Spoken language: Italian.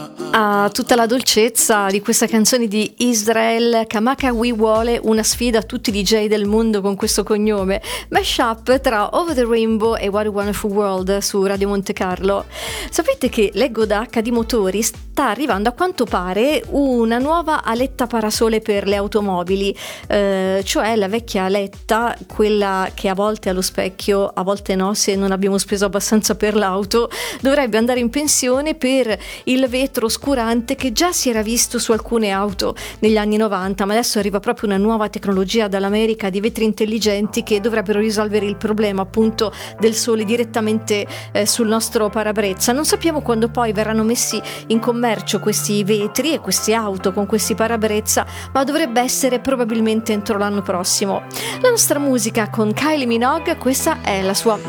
A tutta la dolcezza di questa canzone di Israel Kamaka Wiwole, una sfida a tutti i DJ del mondo con questo cognome, mashup tra Over the Rainbow e What a Wonderful World su Radio Monte Carlo. Sapete che leggo da HD Motori sta arrivando a quanto pare una nuova aletta parasole per le automobili, cioè la vecchia aletta, quella che a volte allo specchio, a volte no, se non abbiamo speso abbastanza per l'auto, dovrebbe andare in pensione per il vetro oscurante che già si era visto su alcune auto negli anni 90, ma adesso arriva proprio una nuova tecnologia dall'America di vetri intelligenti che dovrebbero risolvere il problema appunto del sole direttamente sul nostro parabrezza. Non sappiamo quando poi verranno messi in commercio questi vetri e queste auto con questi parabrezza, ma dovrebbe essere probabilmente entro l'anno prossimo. La nostra musica con Kylie Minogue, questa è la sua